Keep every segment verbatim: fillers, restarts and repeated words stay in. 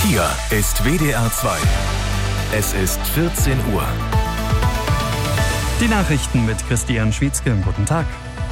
Hier ist W D R zwei. Es ist vierzehn Uhr. Die Nachrichten mit Christian Schwietzke. Guten Tag.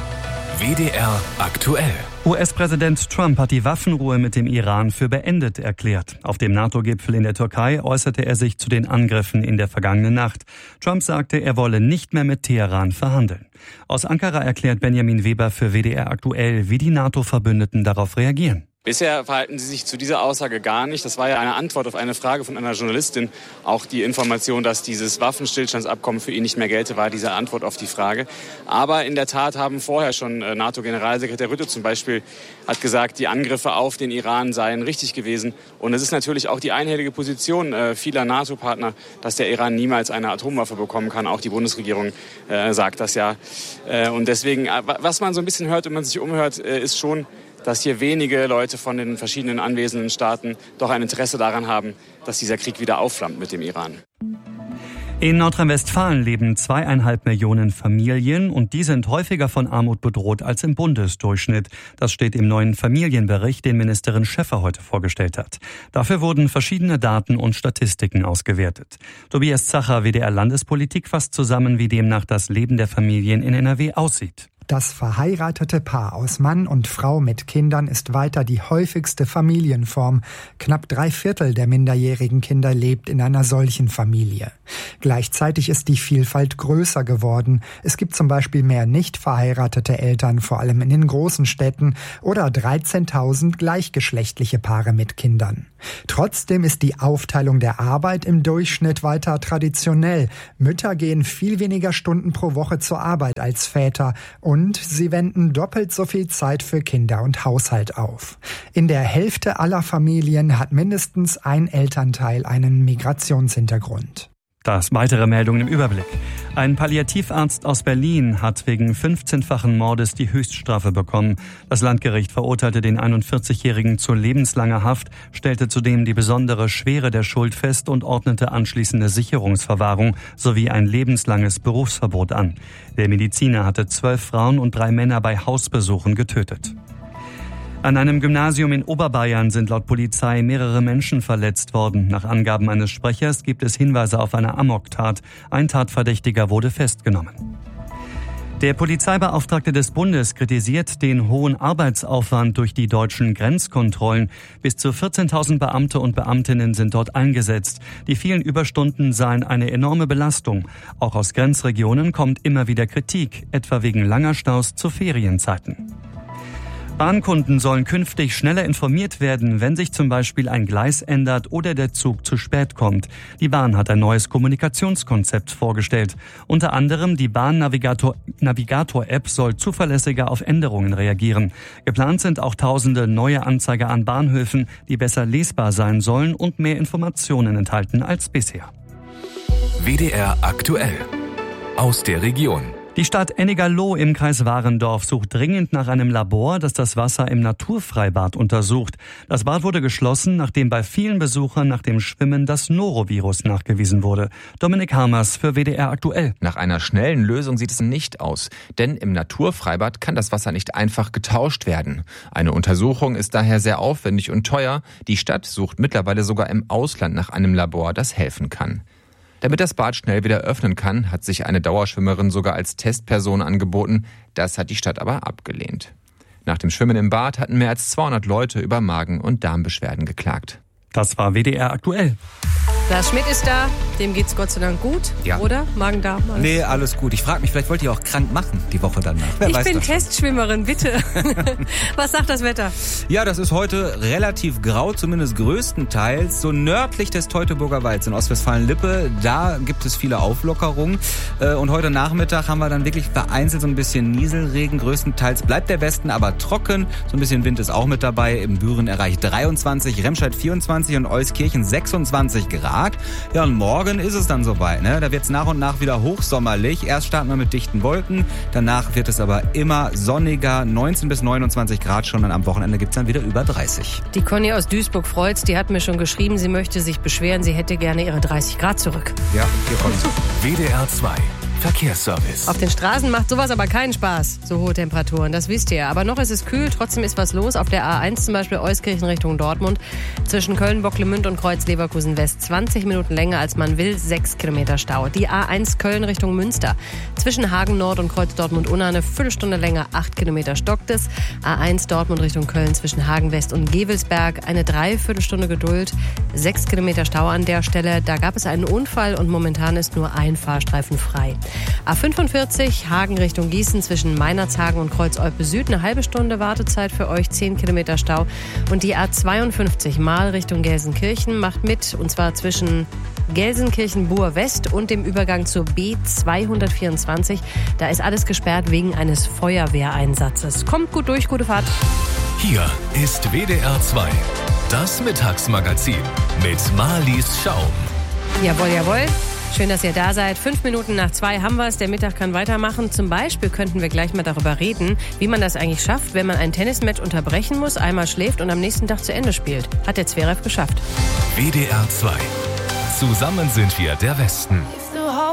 W D R aktuell. U S-Präsident Trump hat die Waffenruhe mit dem Iran für beendet erklärt. Auf dem NATO-Gipfel in der Türkei äußerte er sich zu den Angriffen in der vergangenen Nacht. Trump sagte, er wolle nicht mehr mit Teheran verhandeln. Aus Ankara erklärt Benjamin Weber für W D R aktuell, wie die NATO-Verbündeten darauf reagieren. Bisher verhalten sie sich zu dieser Aussage gar nicht. Das war ja eine Antwort auf eine Frage von einer Journalistin. Auch die Information, dass dieses Waffenstillstandsabkommen für ihn nicht mehr gelte, war diese Antwort auf die Frage. Aber in der Tat haben vorher schon NATO-Generalsekretär Rutte zum Beispiel hat gesagt, die Angriffe auf den Iran seien richtig gewesen. Und es ist natürlich auch die einhellige Position vieler NATO-Partner, dass der Iran niemals eine Atomwaffe bekommen kann. Auch die Bundesregierung äh, sagt das ja. Äh, und deswegen, was man so ein bisschen hört, wenn man sich umhört, äh, ist schon, dass hier wenige Leute von den verschiedenen anwesenden Staaten doch ein Interesse daran haben, dass dieser Krieg wieder aufflammt mit dem Iran. In Nordrhein-Westfalen leben zweieinhalb Millionen Familien und die sind häufiger von Armut bedroht als im Bundesdurchschnitt. Das steht im neuen Familienbericht, den Ministerin Schäffer heute vorgestellt hat. Dafür wurden verschiedene Daten und Statistiken ausgewertet. Tobias Zacher, W D R Landespolitik, fasst zusammen, wie demnach das Leben der Familien in N R W aussieht. Das verheiratete Paar aus Mann und Frau mit Kindern ist weiter die häufigste Familienform. Knapp drei Viertel der minderjährigen Kinder lebt in einer solchen Familie. Gleichzeitig ist die Vielfalt größer geworden. Es gibt zum Beispiel mehr nicht verheiratete Eltern, vor allem in den großen Städten, oder dreizehntausend gleichgeschlechtliche Paare mit Kindern. Trotzdem ist die Aufteilung der Arbeit im Durchschnitt weiter traditionell. Mütter gehen viel weniger Stunden pro Woche zur Arbeit als Väter und Und sie wenden doppelt so viel Zeit für Kinder und Haushalt auf. In der Hälfte aller Familien hat mindestens ein Elternteil einen Migrationshintergrund. Das weitere Meldungen im Überblick. Ein Palliativarzt aus Berlin hat wegen fünfzehnfachen Mordes die Höchststrafe bekommen. Das Landgericht verurteilte den einundvierzigjährigen zu lebenslanger Haft, stellte zudem die besondere Schwere der Schuld fest und ordnete anschließende Sicherungsverwahrung sowie ein lebenslanges Berufsverbot an. Der Mediziner hatte zwölf Frauen und drei Männer bei Hausbesuchen getötet. An einem Gymnasium in Oberbayern sind laut Polizei mehrere Menschen verletzt worden. Nach Angaben eines Sprechers gibt es Hinweise auf eine Amoktat. Ein Tatverdächtiger wurde festgenommen. Der Polizeibeauftragte des Bundes kritisiert den hohen Arbeitsaufwand durch die deutschen Grenzkontrollen. Bis zu vierzehntausend Beamte und Beamtinnen sind dort eingesetzt. Die vielen Überstunden seien eine enorme Belastung. Auch aus Grenzregionen kommt immer wieder Kritik, etwa wegen langer Staus zu Ferienzeiten. Bahnkunden sollen künftig schneller informiert werden, wenn sich zum Beispiel ein Gleis ändert oder der Zug zu spät kommt. Die Bahn hat ein neues Kommunikationskonzept vorgestellt. Unter anderem die Bahn-Navigator-App soll zuverlässiger auf Änderungen reagieren. Geplant sind auch tausende neue Anzeiger an Bahnhöfen, die besser lesbar sein sollen und mehr Informationen enthalten als bisher. W D R aktuell. Aus der Region. Die Stadt Ennigerloh im Kreis Warendorf sucht dringend nach einem Labor, das das Wasser im Naturfreibad untersucht. Das Bad wurde geschlossen, nachdem bei vielen Besuchern nach dem Schwimmen das Norovirus nachgewiesen wurde. Dominik Hamers für W D R aktuell. Nach einer schnellen Lösung sieht es nicht aus, denn im Naturfreibad kann das Wasser nicht einfach getauscht werden. Eine Untersuchung ist daher sehr aufwendig und teuer. Die Stadt sucht mittlerweile sogar im Ausland nach einem Labor, das helfen kann. Damit das Bad schnell wieder öffnen kann, hat sich eine Dauerschwimmerin sogar als Testperson angeboten. Das hat die Stadt aber abgelehnt. Nach dem Schwimmen im Bad hatten mehr als zweihundert Leute über Magen- und Darmbeschwerden geklagt. Das war W D R aktuell. Lars Schmidt ist da, dem geht's Gott sei Dank gut, ja. Oder? Magen-Darm? Alles? Nee, alles gut. Ich frage mich, vielleicht wollt ihr auch krank machen die Woche danach. Wer ich weiß bin das Testschwimmerin, bitte. Was sagt das Wetter? Ja, das ist heute relativ grau, zumindest größtenteils. So nördlich des Teutoburger Walds in Ostwestfalen-Lippe, da gibt es viele Auflockerungen. Und heute Nachmittag haben wir dann wirklich vereinzelt so ein bisschen Nieselregen. Größtenteils bleibt der Westen aber trocken. So ein bisschen Wind ist auch mit dabei. Im Büren erreicht dreiundzwanzig, Remscheid vierundzwanzig und Euskirchen sechsundzwanzig Grad. Ja, und morgen ist es dann soweit, ne? Da wird es nach und nach wieder hochsommerlich. Erst starten wir mit dichten Wolken, danach wird es aber immer sonniger. neunzehn bis neunundzwanzig Grad schon, und am Wochenende gibt es dann wieder über dreißig. Die Conny aus Duisburg-Freuz, die hat mir schon geschrieben, sie möchte sich beschweren, sie hätte gerne ihre dreißig Grad zurück. Ja, hier kommt's. W D R zwei. Verkehrsservice. Auf den Straßen macht sowas aber keinen Spaß, so hohe Temperaturen, das wisst ihr. Aber noch ist es kühl, trotzdem ist was los. Auf der A eins zum Beispiel Euskirchen Richtung Dortmund. Zwischen Köln, Bocklemünd und Kreuz Leverkusen West zwanzig Minuten länger als man will, sechs Kilometer Stau. Die A eins Köln Richtung Münster. Zwischen Hagen Nord und Kreuz Dortmund-Unna eine Viertelstunde länger, acht Kilometer stockt es. A eins Dortmund Richtung Köln zwischen Hagen West und Gevelsberg eine Dreiviertelstunde Geduld, sechs Kilometer Stau an der Stelle. Da gab es einen Unfall und momentan ist nur ein Fahrstreifen frei. A fünfundvierzig Hagen Richtung Gießen zwischen Meinerzhagen und Kreuz Olpe Süd eine halbe Stunde Wartezeit für euch, zehn Kilometer Stau. Und die A zweiundfünfzig Mal Richtung Gelsenkirchen macht mit, und zwar zwischen Gelsenkirchen-Buhr West und dem Übergang zur B zweihundertvierundzwanzig. Da ist alles gesperrt wegen eines Feuerwehreinsatzes. Kommt gut durch, gute Fahrt. Hier ist W D R zwei, das Mittagsmagazin mit Marlies Schaum. Jawohl, jawohl. Schön, dass ihr da seid. Fünf Minuten nach zwei haben wir es. Der Mittag kann weitermachen. Zum Beispiel könnten wir gleich mal darüber reden, wie man das eigentlich schafft, wenn man ein Tennismatch unterbrechen muss, einmal schläft und am nächsten Tag zu Ende spielt. Hat der Zverev geschafft. W D R zwei. Zusammen sind wir der Westen.